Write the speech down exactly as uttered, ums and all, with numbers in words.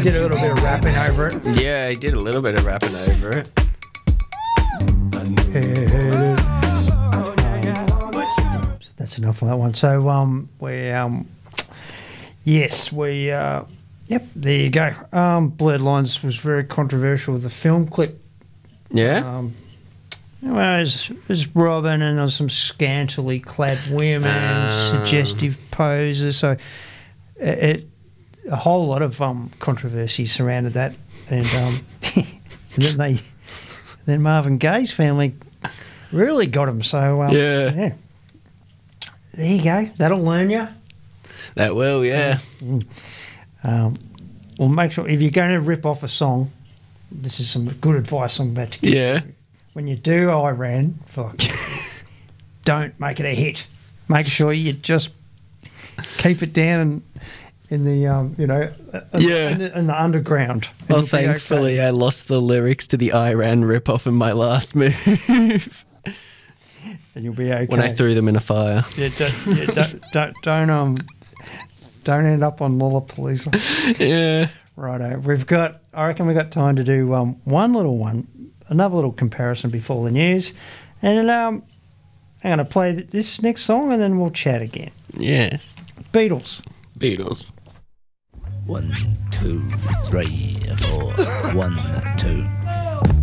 did a little bit of rapping over it. Yeah, he did a little bit of rapping over it. That's enough for that one. So um, we um, yes, we uh, yep. There you go. Um, Blurred Lines was very controversial with the film clip. Yeah. Um, well, it was, it was Robin, and there was some scantily clad women, Um. suggestive poses. So it, it a whole lot of um controversy surrounded that, and um, and then they, then Marvin Gaye's family really got him. So um, Yeah. yeah. There you go. That'll learn you. That will, yeah. Um, well, make sure if you're going to rip off a song, this is some good advice I'm about to give. Yeah. When you do Iran, fuck, don't make it a hit. Make sure you just keep it down in, in the um, you know, Yeah. in the, in the underground. And Well, you'll be thankfully, okay. I lost the lyrics to the Iran rip-off in my last move And you'll be okay. when I threw them in a fire. Yeah, don't, yeah, don't, don't, don't um, don't end up on Lollapalooza. Yeah. Righto. We've got, I reckon we've got time to do um, one little one, another little comparison before the news. And um, I'm going to play th- this next song and then we'll chat again. Yes. Beatles. Beatles. One, two, three, four. One, two,